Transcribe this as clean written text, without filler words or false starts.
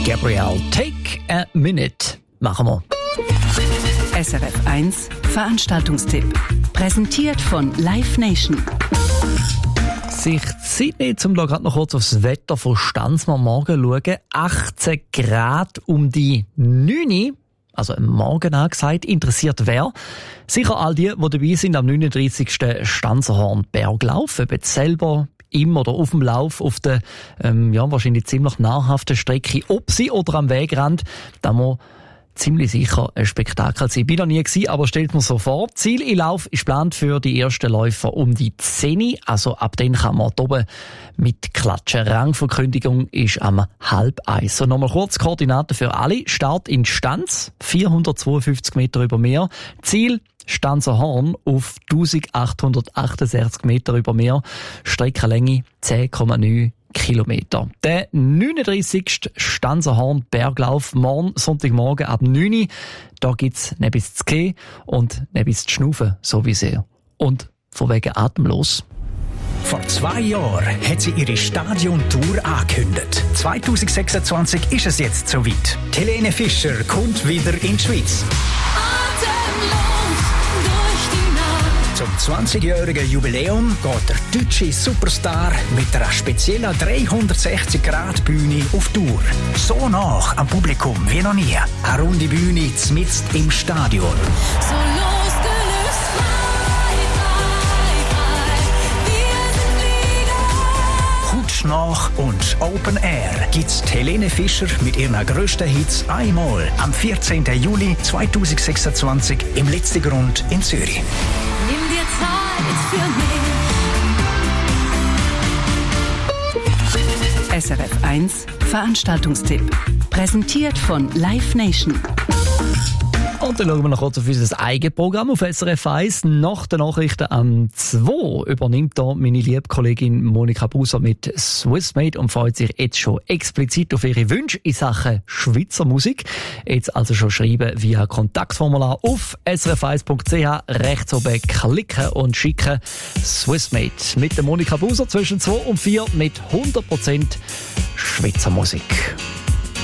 Gabrielle, Take a Minute. Machen wir. SRF 1 Veranstaltungstipp. Präsentiert von Live Nation. Sich Zeit nehmen, um da gerade noch kurz aufs Wetter von Stanzmann morgen schauen. 18 Grad um die 9 Uhr. Also am Morgen angesagt, interessiert wer? Sicher all die dabei sind am 39. Stanzerhorn Berglauf, ob jetzt selber im oder auf dem Lauf auf der wahrscheinlich ziemlich nahrhaften Strecke, ob sie oder am Wegrand, da muss ziemlich sicher ein Spektakel sein. Bin noch nie gewesen, aber stellt mir so vor. Ziel im Lauf ist geplant für die ersten Läufer um die 10 Uhr. Also ab dann kann man oben mit klatschen. Rangverkündigung ist am 12:30. So, nochmal kurz Koordinaten für alle. Start in Stanz, 452 Meter über Meer. Ziel Stanzerhorn auf 1868 Meter über Meer. Streckenlänge 10,9 Kilometer. Der 39. Stanzerhorn Berglauf morgen Sonntagmorgen ab 9 Uhr. Da gibt's nebis zu gehen und nebis zu schnaufen, so wie sehr. Und von wegen atemlos. Vor 2 Jahren hat sie ihre Stadiontour angekündigt. 2026 ist es jetzt soweit. Helene Fischer kommt wieder in die Schweiz. Zum 20-jährigen Jubiläum geht der deutsche Superstar mit einer speziellen 360-Grad-Bühne auf Tour. So nah am Publikum wie noch nie. Eine runde Bühne mitten im Stadion. So losgelöst, frei, wir sind Flieger. Hautnah und Open Air gibt's Helene Fischer mit ihren grössten Hits einmal am 14. Juli 2026 im Letzigrund in Zürich. Nimm dir Zeit für mich. SRF 1 Veranstaltungstipp. Präsentiert von Live Nation. Und dann schauen wir noch kurz auf unser Eigenprogramm auf SRF 1. Nach den Nachrichten am 2 übernimmt da meine liebe Kollegin Monika Buser mit Swissmade und freut sich jetzt schon explizit auf ihre Wünsche in Sachen Schweizer Musik. Jetzt also schon schreiben via Kontaktformular auf srf1.ch, rechts oben klicken und schicken. Swissmade mit der Monika Buser zwischen 2 und 4 mit 100% Schweizer Musik.